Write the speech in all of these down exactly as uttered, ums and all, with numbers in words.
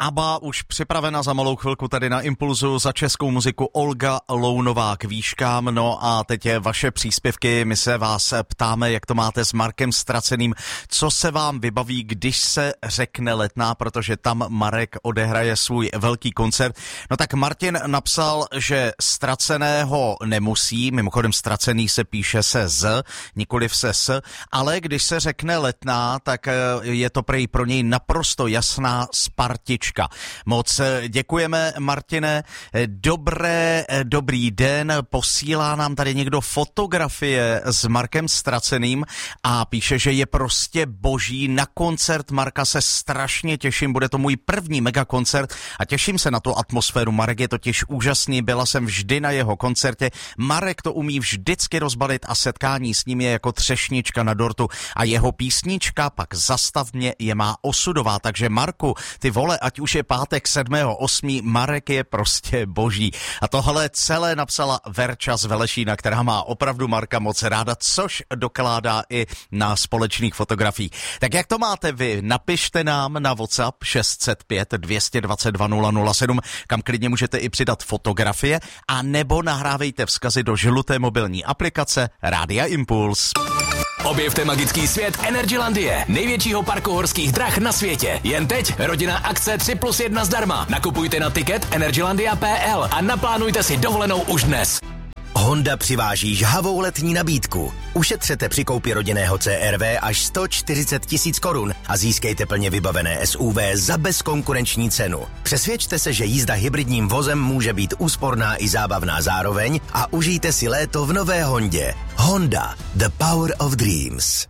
ABBA už připravena za malou chvilku tady na Impulzu, za českou muziku Olga Lounová k výškám. No a teď je vaše příspěvky, my se vás ptáme, jak to máte s Markem Ztraceným, co se vám vybaví, když se řekne Letná, protože tam Marek odehraje svůj velký koncert. No tak Martin napsal, že Ztraceného nemusí, mimochodem Ztracený se píše se Z, nikoliv se S, ale když se řekne Letná, tak je to prej pro něj naprosto jasná Spartička. Moc děkujeme, Martine. Dobré, dobrý den. Posílá nám tady někdo fotografie s Markem Ztraceným a píše, že je prostě boží. Na koncert Marka se strašně těším. Bude to můj první megakoncert a těším se na tu atmosféru. Marek je totiž úžasný. Byla jsem vždy na jeho koncertě. Marek to umí vždycky rozbalit a setkání s ním je jako třešnička na dortu. A jeho písnička pak Zastav mě je má osudová. Takže Marku, ty vole, ať už je pátek sedmého osmého Marek je prostě boží. A tohle celé napsala Verča z Velešína, která má opravdu Marka moc ráda, což dokládá i na společných fotografiích. Tak jak to máte vy? Napište nám na WhatsApp šest set pět dvě dva dva nula nula sedm, kam klidně můžete i přidat fotografie, a nebo nahrávejte vzkazy do žluté mobilní aplikace Rádia Impuls. Objevte magický svět Energylandie, největšího parku horských drah na světě. Jen teď rodinná akce tři plus jedna zdarma. Nakupujte na tiket energylandia tečka p l a naplánujte si dovolenou už dnes. Honda přiváží žhavou letní nabídku. Ušetřete při koupi rodinného C R V až sto čtyřicet tisíc korun a získejte plně vybavené S U V za bezkonkurenční cenu. Přesvědčte se, že jízda hybridním vozem může být úsporná i zábavná zároveň a užijte si léto v nové Hondě. Honda, the power of dreams.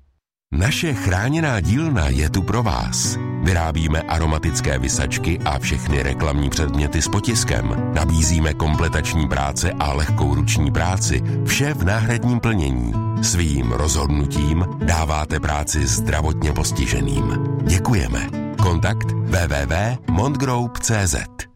Naše chráněná dílna je tu pro vás. Vyrábíme aromatické visačky a všechny reklamní předměty s potiskem. Nabízíme kompletační práce a lehkou ruční práci. Vše v náhradním plnění. Svým rozhodnutím dáváte práci zdravotně postiženým. Děkujeme. Kontakt w w w tečka montgroup tečka c z.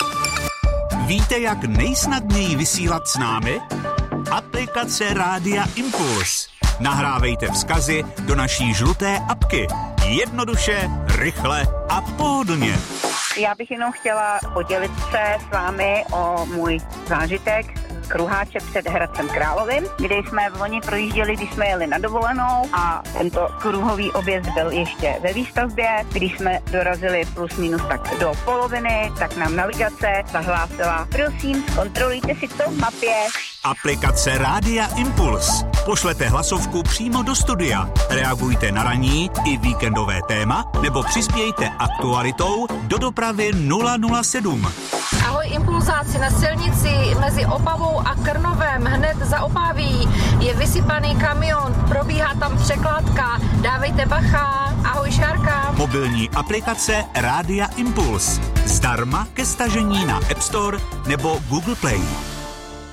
Víte, jak nejsnadněji vysílat s námi? Aplikace Rádia Impuls. Nahrávejte vzkazy do naší žluté apky. Jednoduše, rychle a pohodlně. Já bych jenom chtěla podělit se s vámi o můj zážitek kruháče před Hradcem Královým, kde jsme v loni projížděli, když jsme jeli na dovolenou, a tento kruhový objezd byl ještě ve výstavbě. Když jsme dorazili plus minus tak do poloviny, tak nám navigace zahlásila: prosím, zkontrolujte si to v mapě. Aplikace Rádia Impuls. Pošlete hlasovku přímo do studia. Reagujte na ranní i víkendové téma nebo přispějte aktualitou do dopravy nula nula sedm. Ahoj impulzáci, na silnici mezi Opavou a Krnovem hned za Opaví je vysypaný kamion, probíhá tam překládka, dávejte bacha. Ahoj Šárka. Mobilní aplikace Rádia Impuls. Zdarma ke stažení na App Store nebo Google Play.